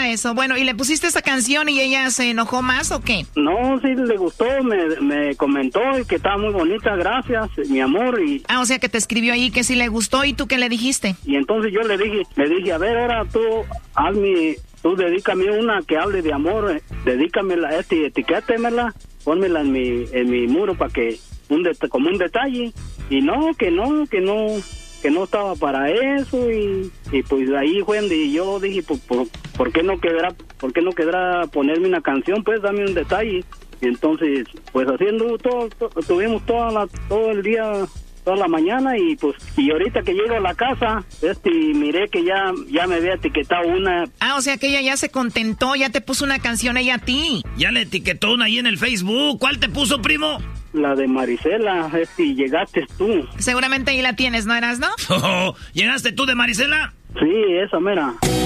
gustaba eso. Bueno, ¿y le pusiste esa canción y ella se enojó más o qué? No, sí le gustó, me comentó que estaba muy bonita, gracias, mi amor. O sea que te escribió ahí que sí le gustó, ¿y tú qué le dijiste? Y entonces yo le dije, a ver, ahora tú dedícame una que hable de amor, dedícamela, etiquétemela, pónmela en mi muro para que, como un detalle. Y no, que no estaba para eso, y pues ahí fue donde yo dije, ¿por qué no quedará ponerme una canción? Pues dame un detalle. Y entonces, pues haciendo tuvimos todo el día, toda la mañana, y ahorita que llego a la casa, miré que ya me había etiquetado una. O sea que ella ya se contentó, ya te puso una canción ella a ti. Ya le etiquetó una ahí en el Facebook. ¿Cuál te puso, primo? La de Marisela, llegaste tú. Seguramente ahí la tienes, ¿no eras, no? ¿Llegaste tú de Marisela? Sí, esa mera.